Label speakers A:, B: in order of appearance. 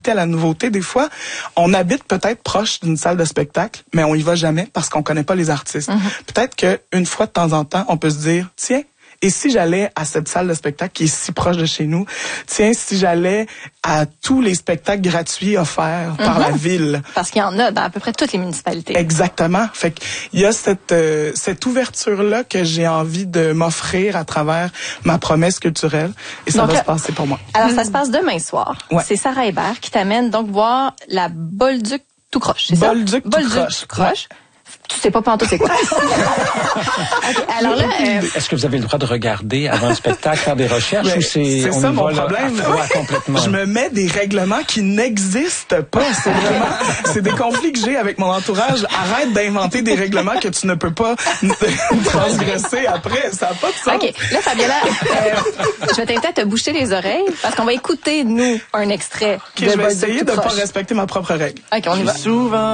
A: à la nouveauté. Des fois, on habite peut-être proche d'une salle de spectacle, mais on y va jamais parce qu'on connaît pas les artistes. Peut-être qu'une fois de temps en temps, on peut se dire, tiens, et si j'allais à cette salle de spectacle qui est si proche de chez nous, tiens, si j'allais à tous les spectacles gratuits offerts par la ville.
B: Parce qu'il y en a dans à peu près toutes les municipalités.
A: Exactement. Fait qu'il y a cette ouverture-là que j'ai envie de m'offrir à travers ma promesse culturelle. Et ça va se passer pour moi.
B: Alors, ça se passe demain soir. Ouais. C'est Sarah Hébert qui t'amène donc voir la Bolduc tout croche, c'est ça?
A: Bolduc tout croche.
B: Tu sais pas pantoute c'est quoi. Okay, alors là,
C: est-ce que vous avez le droit de regarder avant le spectacle, faire des recherches ou
A: c'est ça mon problème.
C: Complètement.
A: Je me mets des règlements qui n'existent pas. C'est des conflits que j'ai avec mon entourage. Arrête d'inventer des règlements que tu ne peux pas transgresser après. Ça n'a pas de sens.
B: OK. Là, Fabiola, je vais t'inviter à te boucher les oreilles parce qu'on va écouter, nous, un extrait de
A: je vais essayer de ne pas respecter ma propre règle.
B: OK, on y va.
A: Souvent